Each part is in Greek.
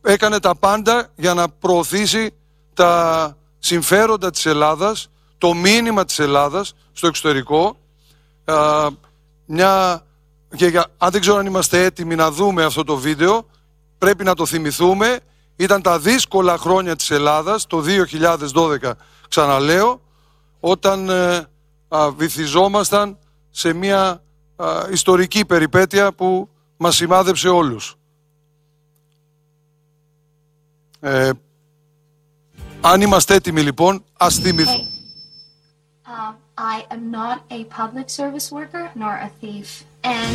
έκανε τα πάντα για να προωθήσει τα συμφέροντα της Ελλάδας, το μήνυμα της Ελλάδας στο εξωτερικό. Αν δεν ξέρω αν είμαστε έτοιμοι να δούμε αυτό το βίντεο, πρέπει να το θυμηθούμε. Ήταν τα δύσκολα χρόνια της Ελλάδας, το 2012, ξαναλέω, όταν βυθιζόμασταν σε μια ιστορική περιπέτεια που μας σημάδεψε όλους. Αν είμαστε έτοιμοι λοιπόν, ας θυμηθούμε. I am not a public service worker nor a thief, and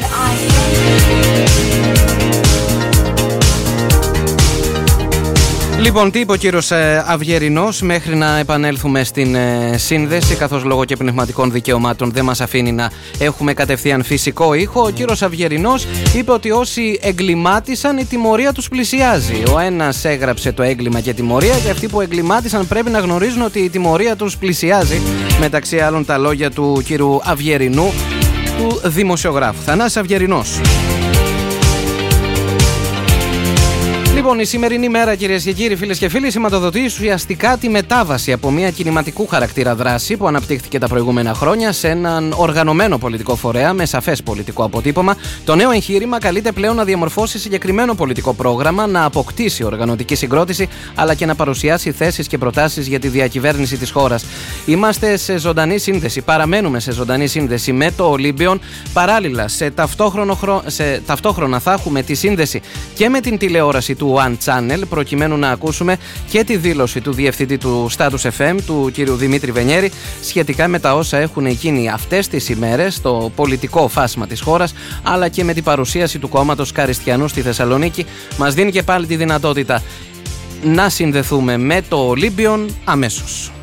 Λοιπόν, τι είπε ο κύριος Αυγερινός μέχρι να επανέλθουμε στην σύνδεση, καθώς λόγω και πνευματικών δικαιωμάτων δεν μας αφήνει να έχουμε κατευθείαν φυσικό ήχο. Ο κύριος Αυγερινός είπε ότι όσοι εγκλημάτισαν, η τιμωρία τους πλησιάζει. Ο ένας έγραψε το έγκλημα και τιμωρία, και αυτοί που εγκλημάτισαν πρέπει να γνωρίζουν ότι η τιμωρία τους πλησιάζει. Μεταξύ άλλων τα λόγια του κύριου Αυγερινού, του δημοσιογράφου. Θανάσης Αυγερινός. Λοιπόν, η σημερινή μέρα, κυρίες και κύριοι, φίλες και φίλοι, σηματοδοτεί ουσιαστικά τη μετάβαση από μια κινηματικού χαρακτήρα δράση που αναπτύχθηκε τα προηγούμενα χρόνια σε έναν οργανωμένο πολιτικό φορέα με σαφές πολιτικό αποτύπωμα. Το νέο εγχείρημα καλείται πλέον να διαμορφώσει συγκεκριμένο πολιτικό πρόγραμμα, να αποκτήσει οργανωτική συγκρότηση, αλλά και να παρουσιάσει θέσεις και προτάσεις για τη διακυβέρνηση της χώρας. Είμαστε σε ζωντανή σύνδεση, παραμένουμε σε ζωντανή σύνδεση με το Ολύμπιον. Παράλληλα, ταυτόχρονα θα έχουμε τη σύνδεση και με την τηλεόραση του One Channel, προκειμένου να ακούσουμε και τη δήλωση του διευθυντή του Status FM, του κύριου Δημήτρη Βενιέρη, σχετικά με τα όσα έχουν γίνει αυτές τις ημέρες στο πολιτικό φάσμα της χώρας, αλλά και με την παρουσίαση του κόμματος Καριστιανού στη Θεσσαλονίκη. Μας δίνει και πάλι τη δυνατότητα να συνδεθούμε με το Ολύμπιον αμέσως.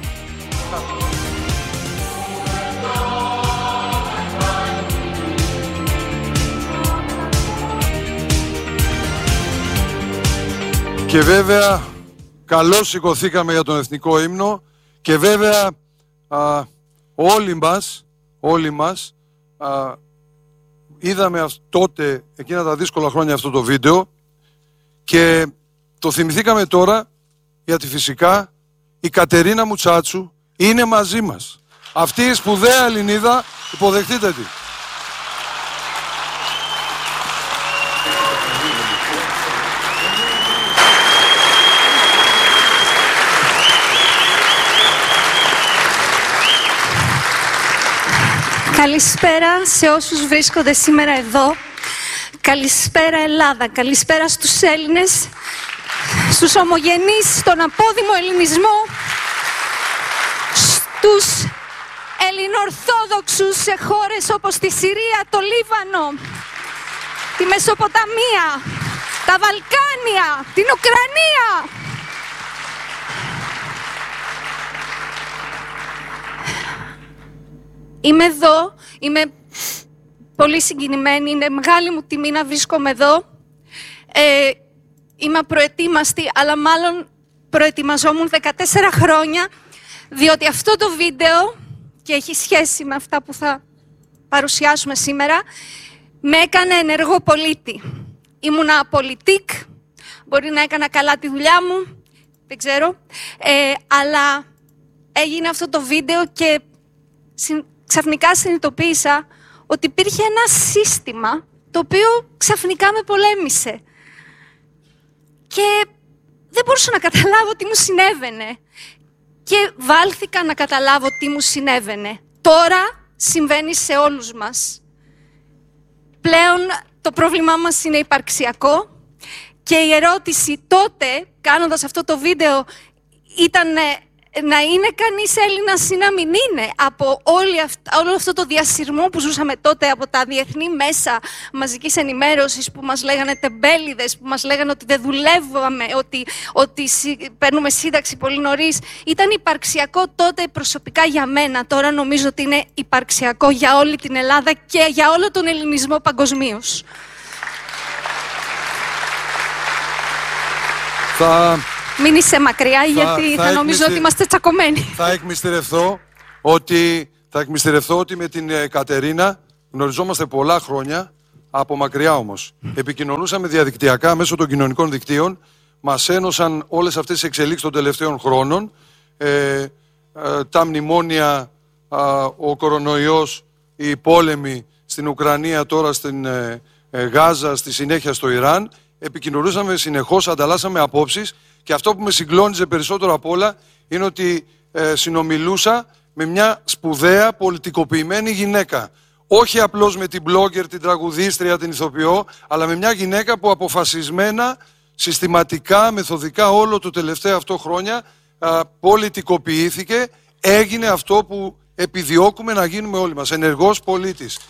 Και βέβαια καλώς σηκωθήκαμε για τον εθνικό ύμνο, και βέβαια όλοι μας είδαμε τότε, εκείνα τα δύσκολα χρόνια, αυτό το βίντεο, και το θυμηθήκαμε τώρα, γιατί φυσικά η Κατερίνα Μουτσάτσου είναι μαζί μας. Αυτή η σπουδαία Ελληνίδα, υποδεχτείτε τη. Καλησπέρα σε όσους βρίσκονται σήμερα εδώ. Καλησπέρα Ελλάδα, καλησπέρα στους Έλληνες, στους ομογενείς, στον απόδημο ελληνισμό, στους ελληνοορθόδοξους σε χώρες όπως τη Συρία, το Λίβανο, τη Μεσοποταμία, τα Βαλκάνια, την Ουκρανία. Είμαι εδώ, είμαι πολύ συγκινημένη, είναι μεγάλη μου τιμή να βρίσκομαι εδώ. Είμαι απροετοίμαστη, αλλά μάλλον προετοιμαζόμουν 14 χρόνια, διότι αυτό το βίντεο, και έχει σχέση με αυτά που θα παρουσιάσουμε σήμερα, με έκανε ενεργό πολίτη. Ήμουνα πολιτικ, μπορεί να έκανα καλά τη δουλειά μου, δεν ξέρω, αλλά έγινε αυτό το βίντεο και ξαφνικά συνειδητοποίησα ότι υπήρχε ένα σύστημα το οποίο ξαφνικά με πολέμησε. Και δεν μπορούσα να καταλάβω τι μου συνέβαινε. Και βάλθηκα να καταλάβω τι μου συνέβαινε. Τώρα συμβαίνει σε όλους μας. Πλέον το πρόβλημά μας είναι υπαρξιακό. Και η ερώτηση τότε, κάνοντας αυτό το βίντεο, ήταν να είναι κανείς Έλληνας ή να μην είναι, από όλο αυτό το διασυρμό που ζούσαμε τότε, από τα διεθνή μέσα μαζικής ενημέρωσης που μας λέγανε τεμπέληδες, που μας λέγανε ότι δεν δουλεύαμε, ότι παίρνουμε σύνταξη πολύ νωρίς. Ήταν υπαρξιακό τότε προσωπικά για μένα. Τώρα νομίζω ότι είναι υπαρξιακό για όλη την Ελλάδα και για όλο τον ελληνισμό παγκοσμίως. Μην είσαι μακριά, γιατί θα νομίζω ότι είμαστε τσακωμένοι. Θα εκμυστηρευτώ ότι με την Κατερίνα γνωριζόμαστε πολλά χρόνια, από μακριά όμως. Επικοινωνούσαμε διαδικτυακά μέσω των κοινωνικών δικτύων. μας ένωσαν όλες αυτές τις εξελίξεις των τελευταίων χρόνων. Τα μνημόνια, ο κορονοϊός, οι πόλεμοι στην Ουκρανία, τώρα στην Γάζα, στη συνέχεια στο Ιράν. Επικοινωνούσαμε συνεχώς, ανταλλάσσαμε απόψεις και αυτό που με συγκλώνιζε περισσότερο απ' όλα είναι ότι συνομιλούσα με μια σπουδαία πολιτικοποιημένη γυναίκα. Όχι απλώς με την blogger, την τραγουδίστρια, την ηθοποιό, αλλά με μια γυναίκα που αποφασισμένα, συστηματικά, μεθοδικά όλο το τελευταίο αυτό χρόνια πολιτικοποιήθηκε, έγινε αυτό που επιδιώκουμε να γίνουμε όλοι μας, ενεργός πολίτης.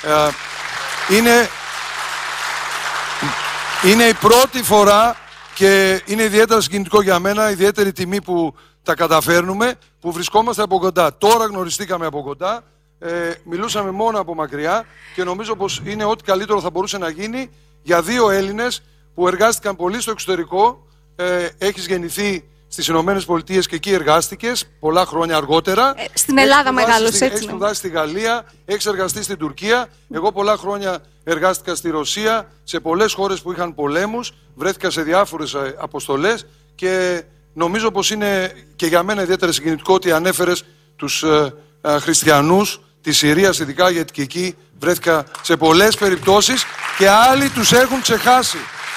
Είναι η πρώτη φορά και είναι ιδιαίτερα συγκινητικό για μένα, ιδιαίτερη τιμή που τα καταφέρνουμε, που βρισκόμαστε από κοντά. Τώρα γνωριστήκαμε από κοντά, μιλούσαμε μόνο από μακριά και νομίζω πως είναι ό,τι καλύτερο θα μπορούσε να γίνει για δύο Έλληνες που εργάστηκαν πολύ στο εξωτερικό. Έχεις γεννηθεί στις Ηνωμένες Πολιτείες και εκεί εργάστηκες πολλά χρόνια αργότερα. Στην Ελλάδα μεγάλωσε, έτσι. Έχεις σπουδάσει στη Γαλλία, έχεις εργαστεί στην Τουρκία. Εγώ πολλά χρόνια εργάστηκα στη Ρωσία, σε πολλές χώρες που είχαν πολέμους. Βρέθηκα σε διάφορες αποστολές και νομίζω πως είναι και για μένα ιδιαίτερα συγκινητικό ότι ανέφερες τους χριστιανούς της Συρίας, ειδικά γιατί και εκεί βρέθηκα σε πολλές περιπτώσεις και άλλοι τους έχουν ξεχάσει.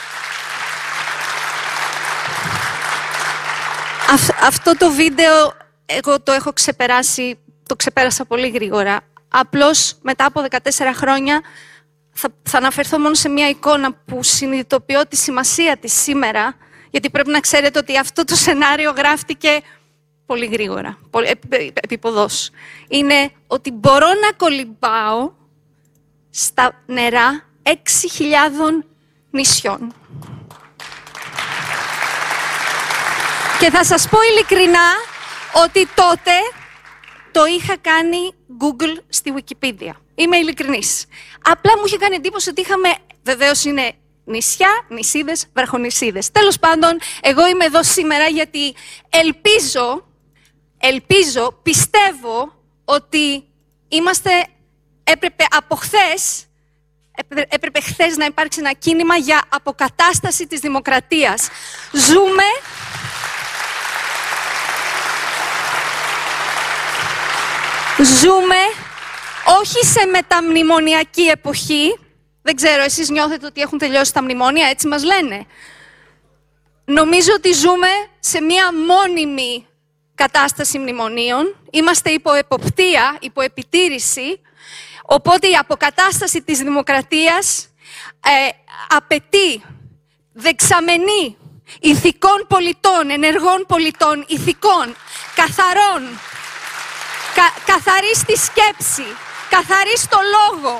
Αυτό το βίντεο εγώ το έχω ξεπεράσει, το ξεπέρασα πολύ γρήγορα. Απλώς μετά από 14 χρόνια θα αναφερθώ μόνο σε μια εικόνα που συνειδητοποιώ τη σημασία της σήμερα, γιατί πρέπει να ξέρετε ότι αυτό το σενάριο γράφτηκε πολύ γρήγορα, επιποδός. Είναι ότι μπορώ να κολυμπάω στα νερά 6.000 νησιών. Και θα σας πω ειλικρινά ότι τότε το είχα κάνει Google στη Wikipedia. Είμαι ειλικρινής. Απλά μου είχε κάνει εντύπωση ότι είχαμε, βεβαίως είναι νησιά, νησίδες, βραχονησίδες. Τέλος πάντων, εγώ είμαι εδώ σήμερα γιατί ελπίζω, πιστεύω ότι έπρεπε χθες να υπάρξει ένα κίνημα για αποκατάσταση της δημοκρατίας. Ζούμε όχι σε μεταμνημονιακή εποχή. Δεν ξέρω, εσείς νιώθετε ότι έχουν τελειώσει τα μνημόνια, έτσι μας λένε. Νομίζω ότι ζούμε σε μία μόνιμη κατάσταση μνημονίων. Είμαστε υπό εποπτεία, υπό επιτήρηση. Οπότε η αποκατάσταση της δημοκρατίας απαιτεί δεξαμενή ηθικών πολιτών, ενεργών πολιτών, ηθικών, καθαρών, καθαρή στη σκέψη, καθαρή στο λόγο,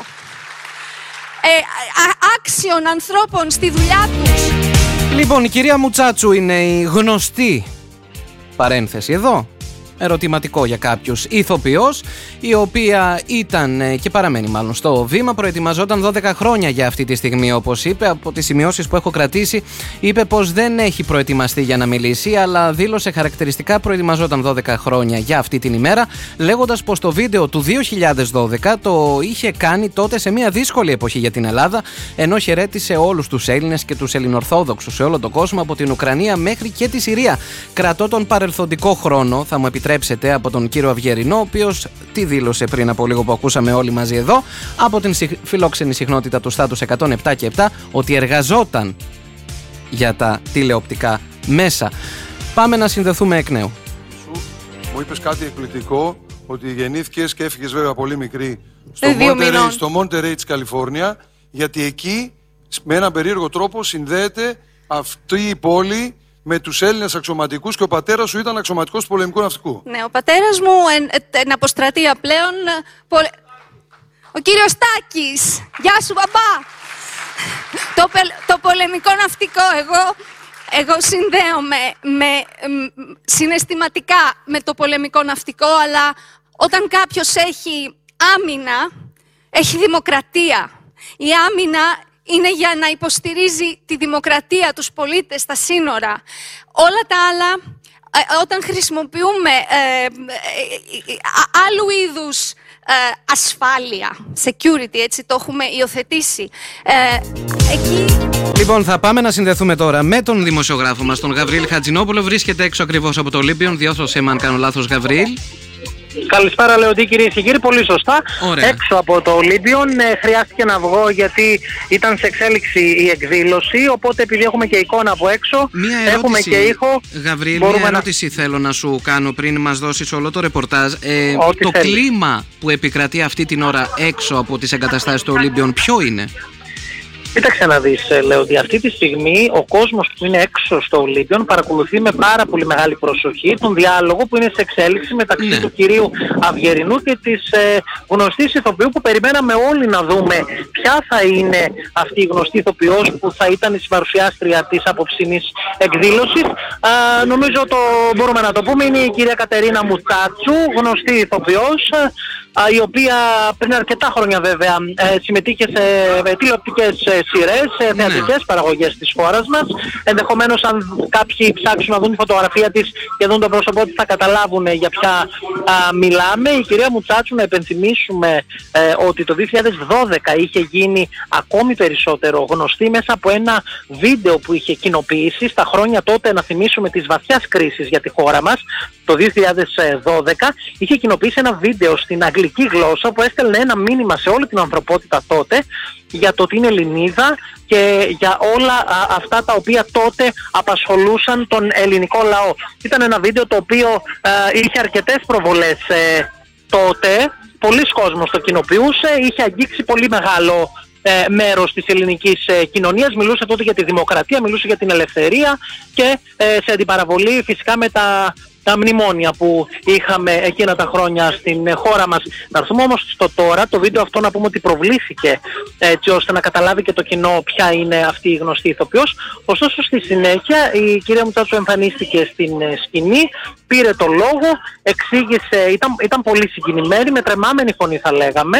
άξιων ανθρώπων στη δουλειά τους. Λοιπόν, η κυρία Μουτσάτσου είναι η γνωστή, παρένθεση εδώ, ερωτηματικό για κάποιους, ηθοποιός, η οποία ήταν και παραμένει μάλλον στο βήμα, προετοιμαζόταν 12 χρόνια για αυτή τη στιγμή, όπως είπε. Από τις σημειώσεις που έχω κρατήσει, είπε πως δεν έχει προετοιμαστεί για να μιλήσει, αλλά δήλωσε χαρακτηριστικά προετοιμαζόταν 12 χρόνια για αυτή την ημέρα, λέγοντας πως το βίντεο του 2012 το είχε κάνει τότε σε μια δύσκολη εποχή για την Ελλάδα, ενώ χαιρέτησε όλους τους Έλληνες και τους Ελληνορθόδοξους σε όλο τον κόσμο, από την Ουκρανία μέχρι και τη Συρία. Κρατώ τον παρελθοντικό χρόνο, θα μου επιτρέψετε, από τον κύριο Αυγερινό, ο οποίος τι δήλωσε πριν από λίγο που ακούσαμε όλοι μαζί εδώ, από την φιλόξενη συχνότητα του Στάτους 107 και 7, ότι εργαζόταν για τα τηλεοπτικά μέσα. Πάμε να συνδεθούμε εκ νέου. Μου είπες κάτι εκπληκτικό, ότι γεννήθηκες και έφυγες βέβαια πολύ μικρή στο Μοντερέι της Καλιφόρνια, γιατί εκεί με έναν περίεργο τρόπο συνδέεται αυτή η πόλη με τους Έλληνες αξιωματικούς και ο πατέρας σου ήταν αξιωματικός του πολεμικού ναυτικού. Ναι, ο πατέρας μου εν αποστρατεία πλέον. Ο κύριος Τάκης. Γεια σου, μπαμπά. Το πολεμικό ναυτικό. Εγώ συνδέομαι συναισθηματικά με το πολεμικό ναυτικό, αλλά όταν κάποιος έχει άμυνα, έχει δημοκρατία. Η άμυνα είναι για να υποστηρίζει τη δημοκρατία, τους πολίτες, τα σύνορα. Όλα τα άλλα, όταν χρησιμοποιούμε άλλου είδους ασφάλεια, security, έτσι το έχουμε υιοθετήσει. Εκεί... Λοιπόν, θα πάμε να συνδεθούμε τώρα με τον δημοσιογράφο μας, τον Γαβρίλ Χατζηνόπουλο. Βρίσκεται έξω ακριβώς από το Ολύμπιον. Διόρθωσε με αν κάνω λάθος, Γαβρίλ. Καλησπέρα, Λεοντή, κυρίες και κύριοι. Πολύ σωστά. Ωραία. Έξω από το Ολύμπιον. Χρειάστηκε να βγω γιατί ήταν σε εξέλιξη η εκδήλωση. Οπότε, επειδή έχουμε και εικόνα από έξω, έχουμε και ήχο. Γαβρίλ, μια ερώτηση θέλω να σου κάνω πριν μας δώσεις όλο το ρεπορτάζ. Το κλίμα που επικρατεί αυτή την ώρα έξω από τις εγκαταστάσεις του Ολύμπιον, ποιο είναι? Κοίταξε να δεις, Λέοντι, αυτή τη στιγμή ο κόσμος που είναι έξω στο Ολύμπιον παρακολουθεί με πάρα πολύ μεγάλη προσοχή τον διάλογο που είναι σε εξέλιξη μεταξύ του κυρίου Αυγερινού και της γνωστής ηθοποιού που περιμέναμε όλοι να δούμε ποια θα είναι αυτή η γνωστή ηθοποιός που θα ήταν η συμπαρουσιάστρια της απόψινής εκδήλωσης. Νομίζω μπορούμε να το πούμε, είναι η κυρία Κατερίνα Μουτσάτσου, γνωστή ηθοποιός, η οποία πριν αρκετά χρόνια βέβαια συμμετείχε σε τηλεοπτικές σειρές, σε θεατρικές παραγωγές της χώρας μας. Ενδεχομένως αν κάποιοι ψάξουν να δουν τη φωτογραφία της και δουν το πρόσωπό της θα καταλάβουν για ποια μιλάμε. Η κυρία Μουτσάτσου, να επενθυμίσουμε ότι το 2012 είχε γίνει ακόμη περισσότερο γνωστή μέσα από ένα βίντεο που είχε κοινοποιήσει στα χρόνια τότε, να θυμίσουμε, της βαθιάς κρίσης για τη χώρα μας. Το 2012 είχε κοινοποιήσει ένα βίντεο στην αγγλική γλώσσα που έστελνε ένα μήνυμα σε όλη την ανθρωπότητα τότε για το ότι είναι Ελληνίδα και για όλα αυτά τα οποία τότε απασχολούσαν τον ελληνικό λαό. Ήταν ένα βίντεο το οποίο είχε αρκετές προβολές τότε, πολλοί κόσμος το κοινοποιούσε, είχε αγγίξει πολύ μεγάλο μέρος της ελληνικής κοινωνίας, μιλούσε τότε για τη δημοκρατία, μιλούσε για την ελευθερία και σε αντιπαραβολή φυσικά με τα μνημόνια που είχαμε εκείνα τα χρόνια στην χώρα μας. Να έρθουμε όμως στο τώρα, το βίντεο αυτό να πούμε ότι προβλήθηκε έτσι ώστε να καταλάβει και το κοινό ποια είναι αυτή η γνωστή ηθοποιός. Ωστόσο στη συνέχεια η κυρία Μουτσάτσου εμφανίστηκε στην σκηνή, πήρε το λόγο, εξήγησε, ήταν πολύ συγκινημένη, με τρεμάμενη φωνή θα λέγαμε.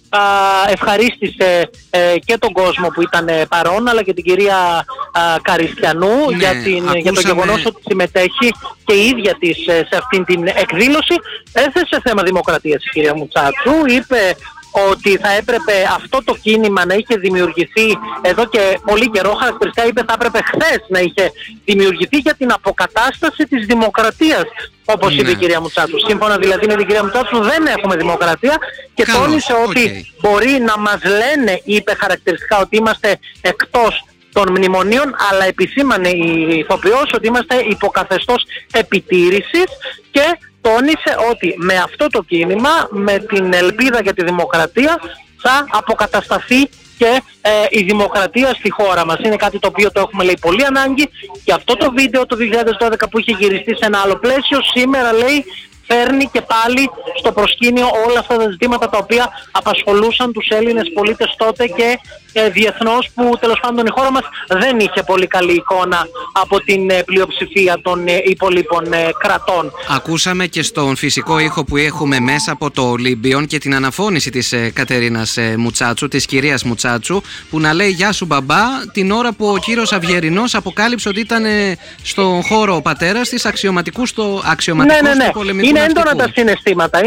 Ευχαρίστησε και τον κόσμο που ήταν παρόν, αλλά και την κυρία Καριστιανού για το γεγονός ότι συμμετέχει και η ίδια της σε αυτήν την εκδήλωση. Έθεσε θέμα δημοκρατίας η κυρία Μουτσάτσου, είπε ότι θα έπρεπε αυτό το κίνημα να είχε δημιουργηθεί εδώ και πολύ καιρό. Χαρακτηριστικά είπε θα έπρεπε χθες να είχε δημιουργηθεί για την αποκατάσταση της δημοκρατίας, όπως είπε η κυρία Μουτσάτσου. Σύμφωνα δηλαδή με την κυρία Μουτσάτσου δεν έχουμε δημοκρατία και τόνισε ότι μπορεί να μας λένε, είπε χαρακτηριστικά, ότι είμαστε εκτός των μνημονίων, αλλά επισήμανε η ηθοποιός ότι είμαστε υποκαθεστώς επιτήρησης και τόνισε ότι με αυτό το κίνημα, με την ελπίδα για τη δημοκρατία, θα αποκατασταθεί και η δημοκρατία στη χώρα μας. Είναι κάτι το οποίο το έχουμε, λέει, πολύ ανάγκη, και αυτό το βίντεο το 2012 που είχε γυριστεί σε ένα άλλο πλαίσιο, σήμερα, λέει, φέρνει και πάλι στο προσκήνιο όλα αυτά τα ζητήματα τα οποία απασχολούσαν τους Έλληνες πολίτες τότε και διεθνώς, που τέλος πάντων η χώρα μας δεν είχε πολύ καλή εικόνα από την πλειοψηφία των υπολείπων κρατών. Ακούσαμε και στον φυσικό ήχο που έχουμε μέσα από το Ολύμπιον και την αναφώνηση της Κατερίνας Μουτσάτσου, της κυρίας Μουτσάτσου, που να λέει «Γεια σου μπαμπά» την ώρα που ο κύριος Αυγερινός αποκάλυψε ότι ήταν στον χώρο ο πατέρας της αξιωματικού στο πολεμικό. Είναι έντονα τα συναισθήματα.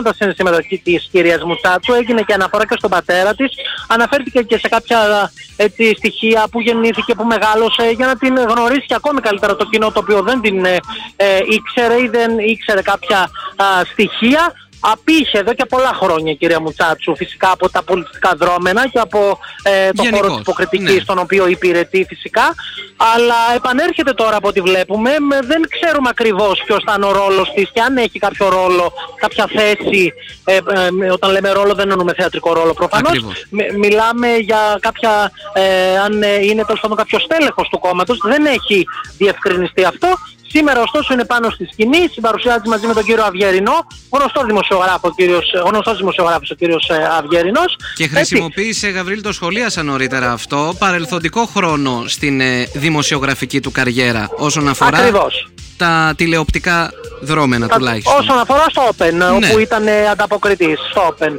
Της κυρίας Μουτσάτσου. Έγινε και αναφορά και στον πατέρα της. Αναφέρθηκε και σε κάποια στοιχεία που γεννήθηκε, που μεγάλωσε, για να την γνωρίσει και ακόμη καλύτερα το κοινό, το οποίο δεν την ήξερε ή δεν ήξερε κάποια στοιχεία. Απήχε εδώ και πολλά χρόνια η κυρία Μουτσάτσου φυσικά από τα πολιτικά δρόμενα και από το χώρο της υποκριτικής, τον οποίο υπηρετεί φυσικά, αλλά επανέρχεται τώρα από ό,τι βλέπουμε. Δεν ξέρουμε ακριβώς ποιος θα είναι ο ρόλος της και αν έχει κάποιο ρόλο, κάποια θέση. Όταν λέμε ρόλο δεν εννοούμε θεατρικό ρόλο προφανώς. Μιλάμε για κάποια, αν είναι τέλος πάντων κάποιος τέλεχος του κόμματος, δεν έχει διευκρινιστεί αυτό. Σήμερα ωστόσο είναι πάνω στη σκηνή, συμπαρουσιάζει μαζί με τον κύριο Αυγερινό, γνωστός δημοσιογράφος ο κύριος Αυγερινός. Και χρησιμοποίησε, Γαβρίλ, το σχολίασα νωρίτερα αυτό, παρελθοντικό χρόνο στην δημοσιογραφική του καριέρα όσον αφορά τα τηλεοπτικά δρόμενα τουλάχιστον. Όσον αφορά στο Open, όπου ήταν ανταποκριτής στο Open.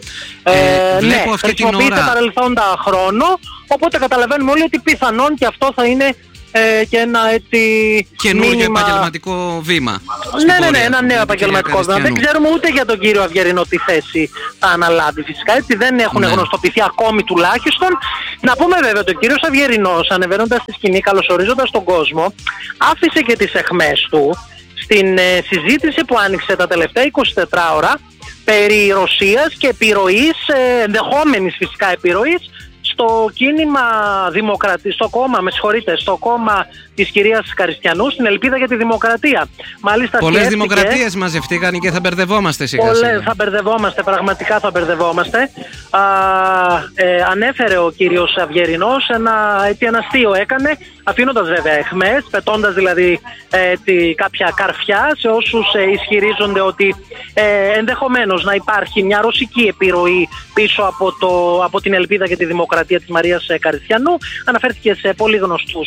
Αυτή την ώρα παρελθόντα χρόνο, οπότε καταλαβαίνουμε όλοι ότι πιθανόν και αυτό θα είναι και ένα έτσι καινούργιο επαγγελματικό βήμα. Ναι, ένα νέο επαγγελματικό βήμα. Δεν ξέρουμε ούτε για τον κύριο Αυγερινό τι θέση θα αναλάβει. Φυσικά έτσι δεν έχουν γνωστοποιηθεί ακόμη τουλάχιστον. Να πούμε βέβαια ότι ο κύριος Αυγερινός, ανεβαίνοντας στη σκηνή, καλωσορίζοντας τον κόσμο, άφησε και τις αιχμές του στην συζήτηση που άνοιξε τα τελευταία 24 ώρα περί Ρωσίας και επιρροής, ενδεχόμενης φυσικά επιρροής, στο κίνημα στο κόμμα της κυρίας Καριστιανού, στην Ελπίδα για τη Δημοκρατία. Μάλιστα, πολλές δημοκρατίες μαζευτήκαν και θα μπερδευόμαστε σιγά σιγά. Θα μπερδευόμαστε, πραγματικά θα μπερδευόμαστε. Ανέφερε ο κύριος Αυγερινός ένα αστείο έκανε, αφήνοντας βέβαια αιχμές, πετώντας δηλαδή κάποια καρφιά σε όσους ισχυρίζονται ότι ενδεχομένως να υπάρχει μια ρωσική επιρροή πίσω από την Ελπίδα για τη Δημοκρατία της Μαρίας Καριστιανού. Αναφέρθηκε σε πολύ γνωστούς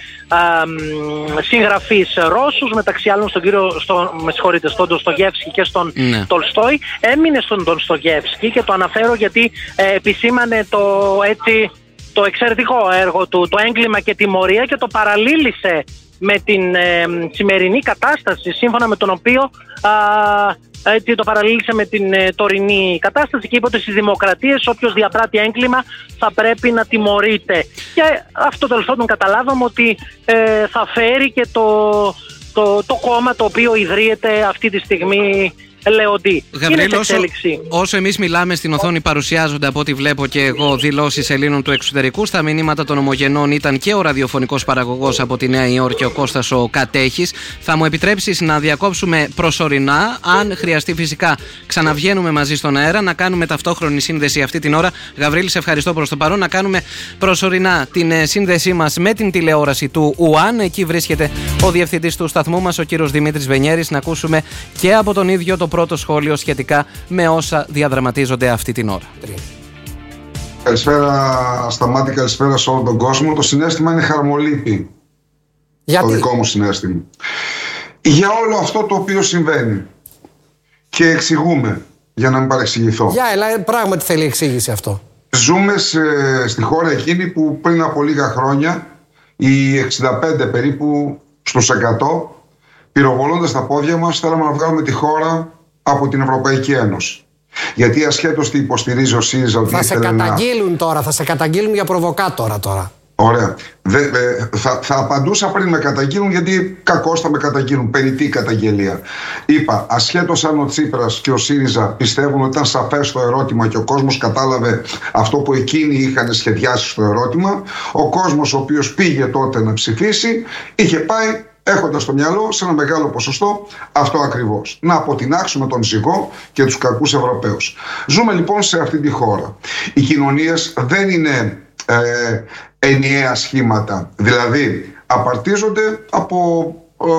συγγραφείς Ρώσους, μεταξύ άλλων στον Ντοστογεύσκι και στον Τολστόι. Έμεινε στον Ντοστογεύσκι και το αναφέρω γιατί επισήμανε το εξαιρετικό έργο του, το έγκλημα και τιμωρία, και το παραλήλησε με την σημερινή κατάσταση, σύμφωνα με τον οποίο το παραλήλησε με την τωρινή κατάσταση και είπε ότι στις δημοκρατίες όποιος διαπράττει έγκλημα θα πρέπει να τιμωρείται. Και αυτό τέλος πάντων καταλάβαμε ότι θα φέρει και το κόμμα το οποίο ιδρύεται αυτή τη στιγμή Λεοντή. Γαβρίλ, όσο εμείς μιλάμε, στην οθόνη παρουσιάζονται, από ό,τι βλέπω και εγώ, δηλώσεις Ελλήνων του εξωτερικού. Στα μηνύματα των ομογενών ήταν και ο ραδιοφωνικός παραγωγός από τη Νέα Υόρκη, ο Κώστας ο Κατέχης. Θα μου επιτρέψεις να διακόψουμε προσωρινά, αν χρειαστεί φυσικά ξαναβγαίνουμε μαζί στον αέρα, να κάνουμε ταυτόχρονη σύνδεση αυτή την ώρα. Γαβρίλ, σε ευχαριστώ προς το παρόν. Να κάνουμε προσωρινά την σύνδεσή μας με την τηλεόραση του ΟΥΑΝ. Εκεί βρίσκεται ο διευθυντής του σταθμού μας, ο κύριος Δημήτρης Βενιέρης, να ακούσουμε και από τον ίδιο το πρώτο σχόλιο σχετικά με όσα διαδραματίζονται αυτή την ώρα. Καλησπέρα Σταμάτη, καλησπέρα σε όλο τον κόσμο. Το συναίσθημα είναι χαρμολύπη. Γιατί? Το δικό μου συναίσθημα. Για όλο αυτό το οποίο συμβαίνει. Και εξηγούμε, για να μην παρεξηγηθώ. Πράγματι θέλει εξήγηση αυτό. Ζούμε στη χώρα εκείνη που πριν από λίγα χρόνια οι 65 περίπου στους 100, πυροβολώντας τα πόδια μας, θέλαμε να βγάλουμε τη χώρα από την Ευρωπαϊκή Ένωση. Γιατί ασχέτως τι υποστηρίζει ο ΣΥΡΙΖΑ ότι θα σε καταγγείλουν τώρα, θα σε καταγγείλουν για προβοκάτορα τώρα. Ωραία. Θα απαντούσα πριν με καταγγείλουν, γιατί κακώς θα με καταγγείλουν. Περιττή καταγγελία. Είπα, ασχέτως αν ο Τσίπρας και ο ΣΥΡΙΖΑ πιστεύουν ότι ήταν σαφές το ερώτημα και ο κόσμος κατάλαβε αυτό που εκείνοι είχαν σχεδιάσει στο ερώτημα, ο κόσμος ο οποίος πήγε τότε να ψηφίσει είχε πάει έχοντας στο μυαλό σε ένα μεγάλο ποσοστό αυτό ακριβώς. Να αποτινάξουμε τον ζυγό και τους κακούς Ευρωπαίους. Ζούμε λοιπόν σε αυτή τη χώρα. Οι κοινωνίες δεν είναι ενιαία σχήματα. Δηλαδή απαρτίζονται από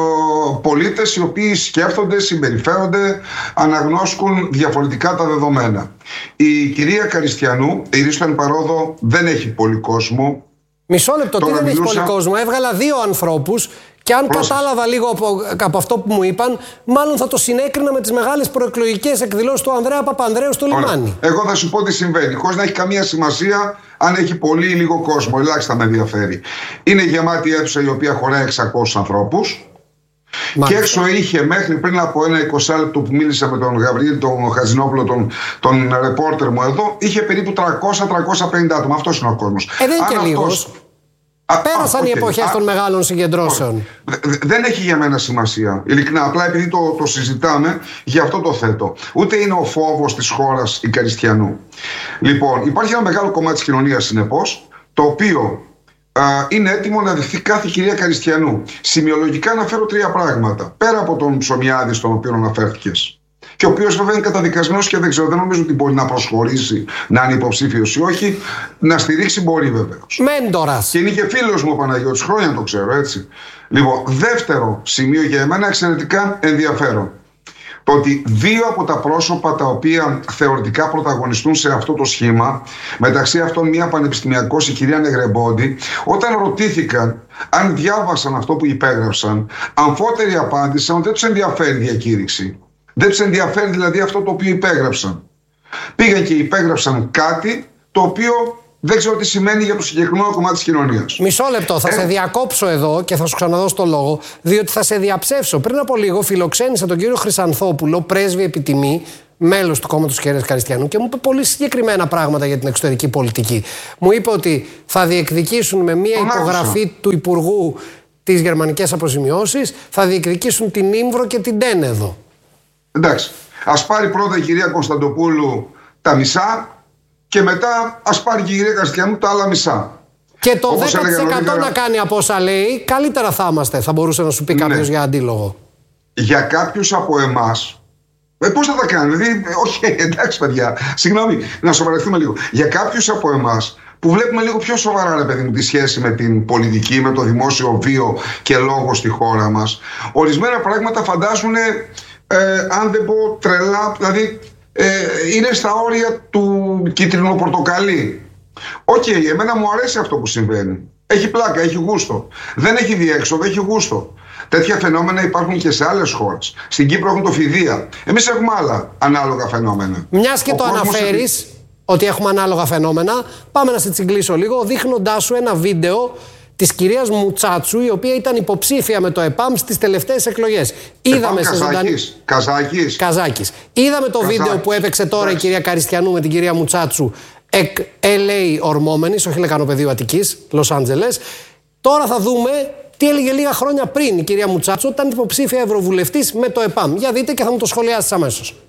πολίτες οι οποίοι σκέφτονται, συμπεριφέρονται, αναγνώσκουν διαφορετικά τα δεδομένα. Η κυρία Καριστιανού, η Ρίστο εν παρόδο, δεν έχει πολύ κόσμο. Μισό λεπτό, τι δεν έχει πολύ κόσμο. Έβγαλα 2 ανθρώπους και αν κατάλαβα λίγο από αυτό που μου είπαν, μάλλον θα το συνέκρινα με τις μεγάλες προεκλογικές εκδηλώσεις του Ανδρέα Παπανδρέου στο λιμάνι. Εγώ θα σου πω τι συμβαίνει, χωρίς να έχει καμία σημασία αν έχει πολύ ή λίγο κόσμο, ελάχιστα με ενδιαφέρει. Είναι γεμάτη αίθουσα η οποία χωράει 600 ανθρώπους. Μάλιστα. Και έξω είχε μέχρι πριν από ένα 20 λεπτό που μίλησα με τον Γαβρίλ, τον Χατζηνόπουλο, τον ρεπόρτερ μου εδώ, είχε περίπου 300-350 άτομα. Αυτός είναι ο κόσμος. Δεν είναι και λίγος. Πέρασαν οι εποχές των μεγάλων συγκεντρώσεων. Δεν έχει για μένα σημασία. Ειλικρινά, απλά επειδή το συζητάμε, γι' αυτό το θέτω. Ούτε είναι ο φόβος της χώρας η Καριστιανού. Λοιπόν, υπάρχει ένα μεγάλο κομμάτι της κοινωνίας, συνεπώς, το οποίο είναι έτοιμο να δεχθεί κάθε κυρία Καριστιανού. Σημειολογικά αναφέρω 3 πράγματα. Πέρα από τον Ψωμιάδη, στον οποίο αναφέρθηκες, και ο οποίος βέβαια είναι καταδικασμένος και δεν νομίζω ότι μπορεί να προσχωρήσει, να είναι υποψήφιος ή όχι. Να στηρίξει μπορεί βεβαίως. Μέντορας. Και είναι και φίλος μου ο Παναγιώτης, χρόνια το ξέρω, έτσι. Λοιπόν, δεύτερο σημείο για εμένα εξαιρετικά ενδιαφέρον. Το ότι 2 από τα πρόσωπα τα οποία θεωρητικά πρωταγωνιστούν σε αυτό το σχήμα, μεταξύ αυτών μία πανεπιστημιακός, η κυρία Νεγρεμπόντι, όταν ρωτήθηκαν αν διάβασαν αυτό που υπέγραψαν, αμφότεροι απάντησαν ότι δεν τους ενδιαφέρει η διακήρυξη. Δεν τους ενδιαφέρει δηλαδή αυτό το οποίο υπέγραψαν. Πήγαν και υπέγραψαν κάτι το οποίο δεν ξέρω τι σημαίνει για το συγκεκριμένο κομμάτι της κοινωνίας. Μισό λεπτό, θα σε διακόψω εδώ και θα σου ξαναδώσω το λόγο, διότι θα σε διαψεύσω. Πριν από λίγο φιλοξένησα τον κύριο Χρυσανθόπουλο, πρέσβη επιτιμή, μέλος του κόμματος της κ. Καριστιανού, και μου είπε πολύ συγκεκριμένα πράγματα για την εξωτερική πολιτική. Μου είπε ότι θα διεκδικήσουν με μία υπογραφή του Υπουργού τις γερμανικές αποζημιώσεις, θα διεκδικήσουν την Ήμβρο και την Τένεδο. Εντάξει. Ας πάρει πρώτα η κυρία Κωνσταντοπούλου τα μισά και μετά ας πάρει και η κυρία Καριστιανού τα άλλα μισά. Και το 10% να κάνει από όσα λέει, καλύτερα θα είμαστε, θα μπορούσε να σου πει κάποιος για αντίλογο. Για κάποιους από εμάς, πώς θα τα κάνει, δηλαδή, όχι, εντάξει παιδιά, συγγνώμη, να σοβαρευτούμε λίγο. Για κάποιους από εμάς που βλέπουμε λίγο πιο σοβαρά, ρε παιδί μου, τη σχέση με την πολιτική, με το δημόσιο βίο και λόγο στη χώρα μας, ορισμένα πράγματα φαντάζουν, αν δεν πω τρελά, δηλαδή είναι στα όρια του κίτρινο πορτοκαλί. Οκ, εμένα μου αρέσει αυτό που συμβαίνει. Έχει πλάκα, έχει γούστο. Δεν έχει διέξοδο, έχει γούστο. Τέτοια φαινόμενα υπάρχουν και σε άλλες χώρες. Στην Κύπρο έχουν το φιδεία. Εμείς έχουμε άλλα ανάλογα φαινόμενα. Μιας και το αναφέρεις ότι έχουμε ανάλογα φαινόμενα, πάμε να σε τσιγκλίσω λίγο, δείχνοντάς σου ένα βίντεο της κυρίας Μουτσάτσου, η οποία ήταν υποψήφια με το ΕΠΑΜ στις τελευταίες εκλογές. Είδαμε σε ζωντανή. Καζάκης. Είδαμε το βίντεο που έπαιξε τώρα η κυρία Καριστιανού με την κυρία Μουτσάτσου, LA ορμόμενης, όχι Λεκανοπεδίου Αττικής, Λος Άντζελες. Τώρα θα δούμε τι έλεγε λίγα χρόνια πριν η κυρία Μουτσάτσου, όταν υποψήφια ευρωβουλευτής με το ΕΠΑΜ. Για δείτε και θα μου το σχολιάσεις αμέσως.